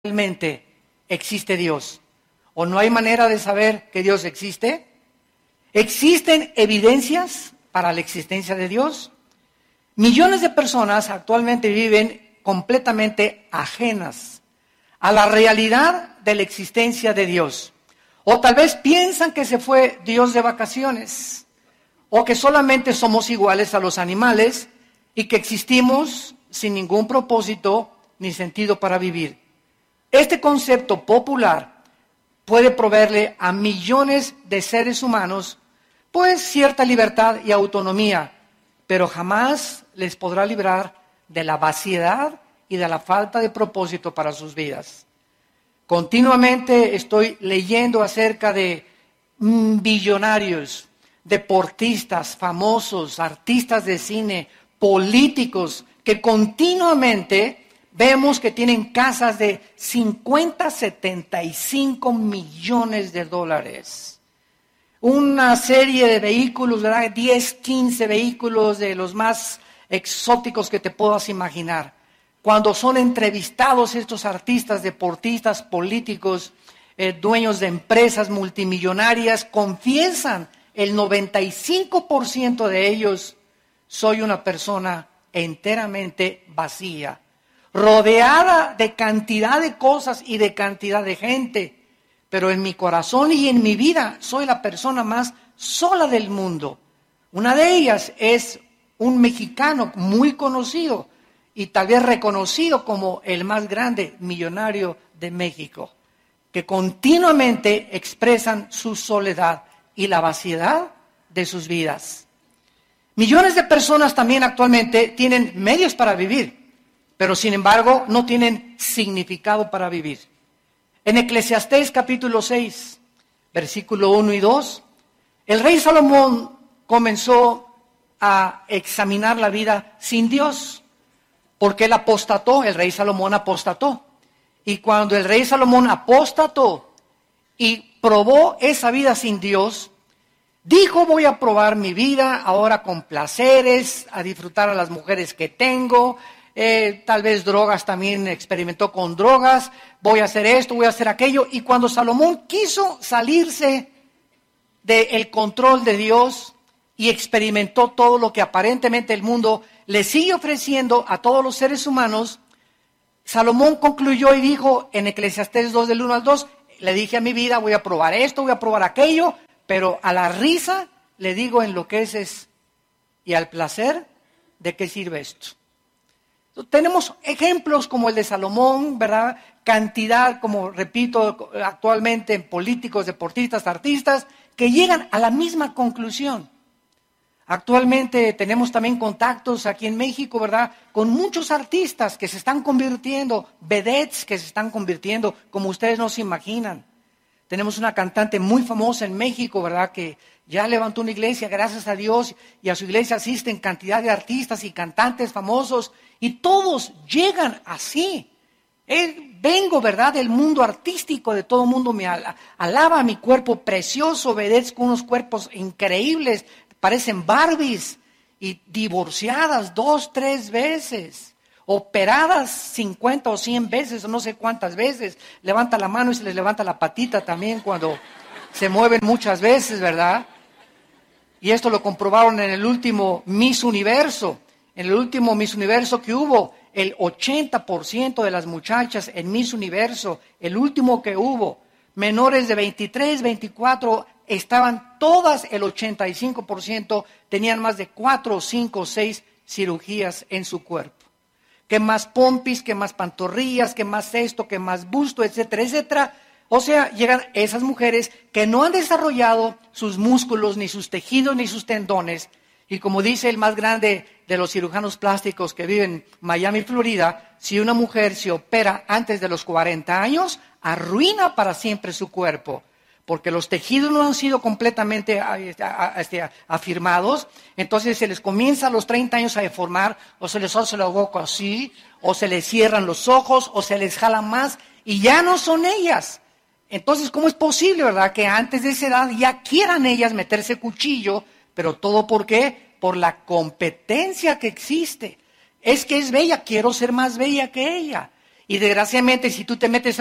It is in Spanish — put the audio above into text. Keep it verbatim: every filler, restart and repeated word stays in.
realmente existe Dios? ¿O no hay manera de saber que Dios existe? ¿Existen evidencias para la existencia de Dios? Millones de personas actualmente viven completamente ajenas a la realidad de la existencia de Dios. O tal vez piensan que se fue Dios de vacaciones, o que solamente somos iguales a los animales y que existimos sin ningún propósito ni sentido para vivir. Este concepto popular puede proveerle a millones de seres humanos pues cierta libertad y autonomía, pero jamás les podrá librar de la vaciedad y de la falta de propósito para sus vidas. Continuamente estoy leyendo acerca de mm, billonarios, deportistas, famosos, artistas de cine, políticos, que continuamente vemos que tienen casas de cincuenta, setenta y cinco millones de dólares. Una serie de vehículos, ¿verdad? diez, quince vehículos de los más exóticos que te puedas imaginar. Cuando son entrevistados estos artistas, deportistas, políticos, eh, dueños de empresas multimillonarias, confiesan el noventa y cinco por ciento de ellos: soy una persona enteramente vacía, rodeada de cantidad de cosas y de cantidad de gente, pero en mi corazón y en mi vida soy la persona más sola del mundo. Una de ellas es un mexicano muy conocido y tal vez reconocido como el más grande millonario de México, que continuamente expresan su soledad y la vaciedad de sus vidas. Millones de personas también actualmente tienen medios para vivir, pero sin embargo no tienen significado para vivir. En Eclesiastés capítulo seis, versículo uno y dos, el rey Salomón comenzó a examinar la vida sin Dios, porque él apostató, el rey Salomón apostató. Y cuando el rey Salomón apostató y probó esa vida sin Dios, dijo: voy a probar mi vida ahora con placeres, a disfrutar a las mujeres que tengo, eh, tal vez drogas, también experimentó con drogas, voy a hacer esto, voy a hacer aquello. Y cuando Salomón quiso salirse del control de Dios y experimentó todo lo que aparentemente el mundo le sigue ofreciendo a todos los seres humanos, Salomón concluyó y dijo en Eclesiastés dos, del uno al dos, le dije a mi vida: voy a probar esto, voy a probar aquello, pero a la risa le digo: enloqueces, y al placer, ¿de qué sirve esto? Entonces, tenemos ejemplos como el de Salomón, ¿verdad? Cantidad, como repito, actualmente en políticos, deportistas, artistas, que llegan a la misma conclusión. Actualmente tenemos también contactos aquí en México, ¿verdad?, con muchos artistas que se están convirtiendo, vedettes que se están convirtiendo, como ustedes no se imaginan. Tenemos una cantante muy famosa en México, ¿verdad?, que ya levantó una iglesia, gracias a Dios, y a su iglesia asisten cantidad de artistas y cantantes famosos, y todos llegan así. Eh, vengo, ¿verdad?, del mundo artístico, de todo el mundo me alaba mi cuerpo precioso, vedettes con unos cuerpos increíbles, parecen Barbies, y divorciadas dos, tres veces, operadas cincuenta o cien veces, o no sé cuántas veces. Levanta la mano y se les levanta la patita también cuando se mueven muchas veces, ¿verdad? Y esto lo comprobaron en el último Miss Universo. En el último Miss Universo que hubo, el ochenta por ciento de las muchachas en Miss Universo, el último que hubo, menores de veintitrés, veinticuatro, estaban todas, el ochenta y cinco por ciento, tenían más de cuatro, cinco, seis cirugías en su cuerpo. Que más pompis, que más pantorrillas, que más esto, que más busto, etcétera, etcétera. O sea, llegan esas mujeres que no han desarrollado sus músculos, ni sus tejidos, ni sus tendones. Y como dice el más grande de los cirujanos plásticos que vive en Miami, Florida, si una mujer se opera antes de los cuarenta años, arruina para siempre su cuerpo, porque los tejidos no han sido completamente afirmados. Entonces se les comienza a los treinta años a deformar, o se les hace la boca así, o se les cierran los ojos, o se les jala más, y ya no son ellas. Entonces, ¿cómo es posible, verdad, que antes de esa edad ya quieran ellas meterse cuchillo? Pero todo, ¿por qué? Por la competencia que existe. Es que es bella, quiero ser más bella que ella. Y desgraciadamente, si tú te metes